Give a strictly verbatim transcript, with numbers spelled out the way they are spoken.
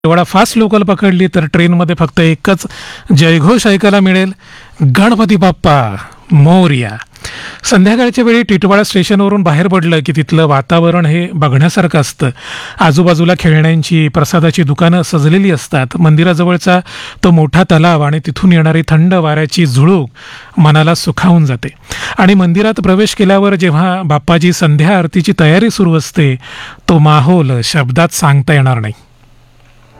एवढा fast local पकडली तर ट्रेनमध्ये फक्त एकच जयघोष ऐकायला मिळेल, गणपती बाप्पा मोरया. संध्याकाळच्या वेळी टिटवाळा स्टेशनवरून बाहेर पडलं की तिथलं वातावरण हे बघण्यासारखं असतं. आजूबाजूला खेळण्यांची, प्रसादाची दुकानं सजलेली असतात. मंदिराजवळचा तो मोठा तलाव आणि तिथून येणारी थंड वाऱ्याची झुळूक मनाला सुखावून जाते. आणि मंदिरात प्रवेश केल्यावर जेव्हा बाप्पाची संध्या आरतीची तयारी सुरू असते, तो माहोल शब्दात सांगता येणार नाही.